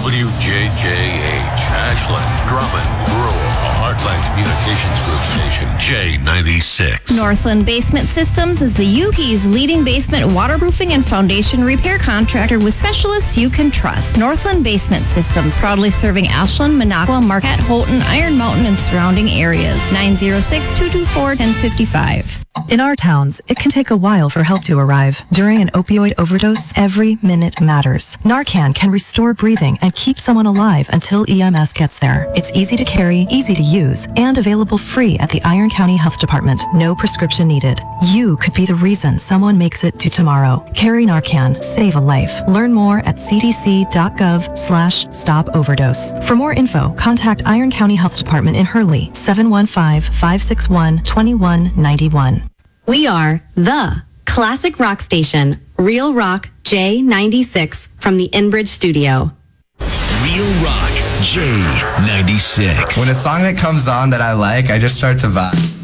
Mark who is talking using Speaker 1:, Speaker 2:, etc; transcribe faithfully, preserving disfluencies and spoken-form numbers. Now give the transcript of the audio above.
Speaker 1: W J J H, Ashland, Drummond, Rural, a Heartland Communications Group station, J ninety-six.
Speaker 2: Northland Basement Systems is the U P's leading basement waterproofing and foundation repair contractor with specialists you can trust. Northland Basement Systems, proudly serving Ashland, Minocqua, Marquette, Houghton, Iron Mountain, and surrounding areas. nine oh six, two two four, one oh five five.
Speaker 3: In our towns, it can take a while for help to arrive. During an opioid overdose, every minute matters. Narcan can restore breathing and keep someone alive until E M S gets there. It's easy to carry, easy to use, and available free at the Iron County Health Department. No prescription needed. You could be the reason someone makes it to tomorrow. Carry Narcan. Save a life. Learn more at cdc.gov slash stop overdose. For more info, contact Iron County Health Department in Hurley, seven one five, five six one, two one nine one.
Speaker 4: We are the classic rock station, Real Rock J ninety-six from the Inbridge studio.
Speaker 5: Real Rock J ninety-six.
Speaker 6: When a song that comes on that I like, I just start to vibe.